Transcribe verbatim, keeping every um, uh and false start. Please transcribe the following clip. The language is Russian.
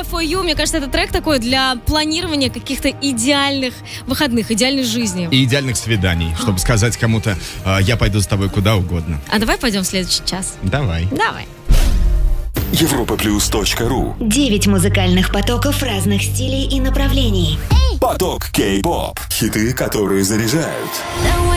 for You, мне кажется, это трек такой для планирования каких-то идеальных выходных, идеальной жизни. И идеальных свиданий, чтобы сказать кому-то, я пойду с тобой куда угодно. А давай пойдем в следующий час. Давай. Давай. европа плюс точка ру. Девять музыкальных потоков разных стилей и направлений. Поток Кей-поп. Хиты, которые заряжают.